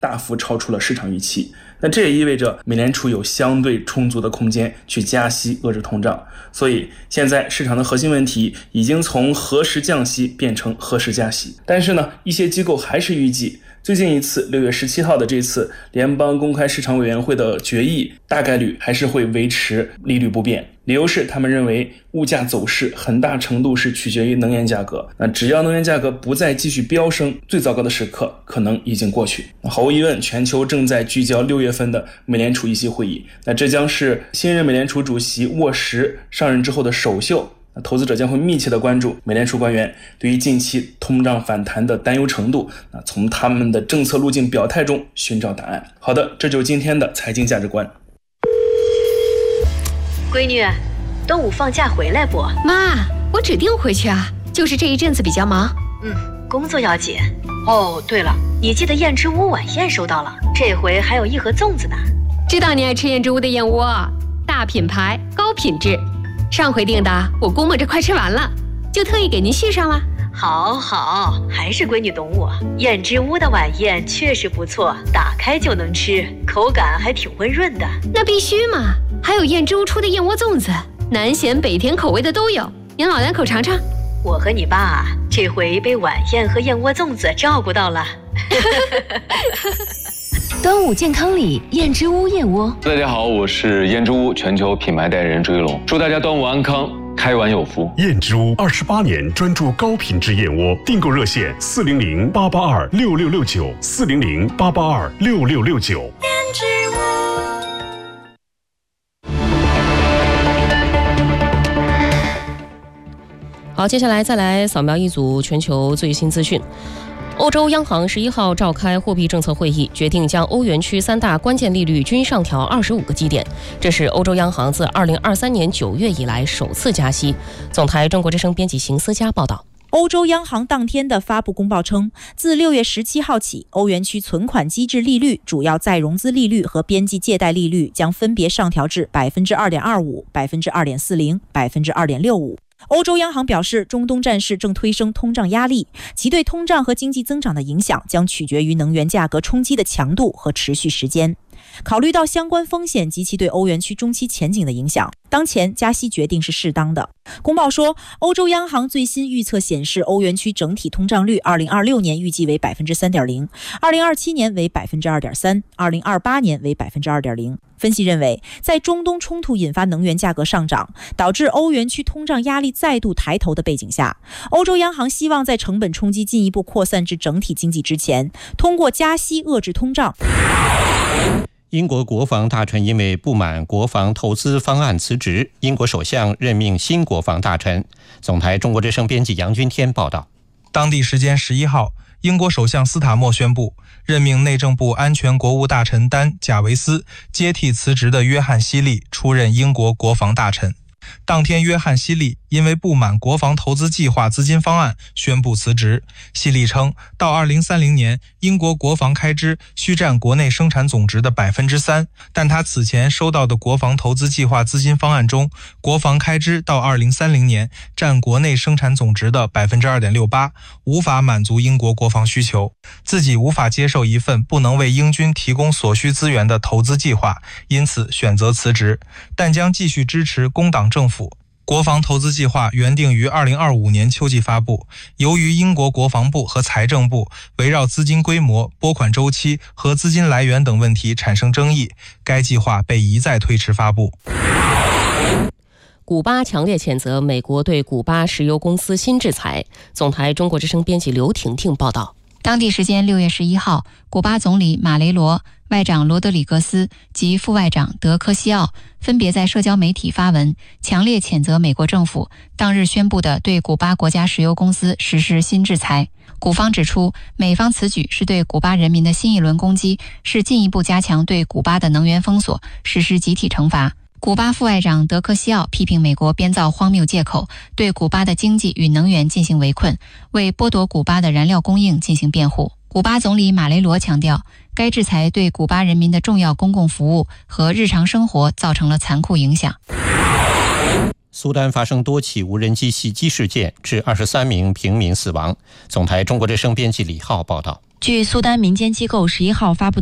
大幅超出了市场预期。那这也意味着美联储有相对充足的空间去加息遏制通胀，所以现在市场的核心问题已经从何时降息变成何时加息。但是呢，一些机构还是预计最近一次6月17号的这次联邦公开市场委员会的决议大概率还是会维持利率不变，理由是他们认为物价走势很大程度是取决于能源价格，那只要能源价格不再继续飙升，最糟糕的时刻可能已经过去。毫无疑问，全球正在聚焦6月份的美联储议息会议，那这将是新任美联储主席沃什上任之后的首秀，投资者将会密切地关注美联储官员对于近期通胀反弹的担忧程度，从他们的政策路径表态中寻找答案。好的，这就是今天的财经价值观。 闺女，端午放假回来不？ 妈，我指定回去啊，就是这一阵子比较忙。 工作要紧。哦，对了，你记得燕之屋晚宴收到了，这回还有一盒粽子呢。 知道你爱吃燕之屋的燕窝，大品牌高品质，上回订的我估摸着快吃完了，就特意给您续上了。 好，还是闺女懂我。燕之屋的晚宴确实不错，打开就能吃，口感还挺温润的。 那必须嘛，还有燕之屋出的燕窝粽子，南咸北甜口味的都有，您老两口尝尝。 我和你爸这回被晚宴和燕窝粽子照顾到了。 端午健康礼，燕之屋燕窝。 大家好，我是燕之屋全球品牌代言人朱一龙，祝大家端午安康，开碗有福。 燕之屋28年专注高品质燕窝，订购热线400-882-6669，400-882-6669。燕之屋。 好，接下来再来扫描一组全球最新资讯。欧洲央行11号召开货币政策会议，决定将欧元区3大关键利率均上调25个基点，这是欧洲央行自2023年9月以来首次加息。总台中国之声编辑邢思佳报道。 欧洲央行当天的发布公报称，自6月17号起，欧元区存款机制利率、主要再融资利率和边际借贷利率将分别上调至 2.25%、2.40%、2.65%。欧洲央行表示，中东战事正推升通胀压力，其对通胀和经济增长的影响将取决于能源价格冲击的强度和持续时间。考虑到相关风险及其对欧元区中期前景的影响，当前加息决定是适当的。公报说，欧洲央行最新预测显示，欧元区整体通胀率2026年预计为 3.0%， 2027年为 2.3%， 2028年为 2.0%。分析认为，在中东冲突引发能源价格上涨，导致欧元区通胀压力再度抬头的背景下，欧洲央行希望在成本冲击进一步扩散至整体经济之前，通过加息遏制通胀。 英国国防大臣因为不满国防投资方案辞职，英国首相任命新国防大臣。总台中国之声编辑杨军天报道。 当地时间11号，英国首相斯塔默宣布任命内政部安全国务大臣丹·贾维斯接替辞职的约翰·希利出任英国国防大臣。当天，约翰·希利因为不满国防投资计划资金方案宣布辞职。希利称，到2030年，英国国防开支需占国内生产总值的 3%， 但他此前收到的国防投资计划资金方案中，国防开支到2030年占国内生产总值的 2.68%， 无法满足英国国防需求。自己无法接受一份不能为英军提供所需资源的投资计划，因此选择辞职，但将继续支持工党政府。国防投资计划原定于2025年秋季发布，由于英国国防部和财政部围绕资金规模、拨款周期和资金来源等问题产生争议，该计划被一再推迟发布。 古巴强烈谴责美国对古巴石油公司新制裁。总台中国之声编辑刘婷婷报道。 当地时间6月11号，古巴总理马雷罗、外长罗德里格斯及副外长德科西奥分别在社交媒体发文，强烈谴责美国政府当日宣布的对古巴国家石油公司实施新制裁。古方指出，美方此举是对古巴人民的新一轮攻击，是进一步加强对古巴的能源封锁，实施集体惩罚。古巴副外长德科西奥批评美国编造荒谬借口，对古巴的经济与能源进行围困，为剥夺古巴的燃料供应进行辩护。古巴总理马雷罗强调，该制裁对古巴人民的重要公共服务和日常生活造成了残酷影响。 苏丹发生多起无人机袭击事件，致23名平民死亡。总台中国之声编辑李浩报道。 据苏丹民间机构11号发布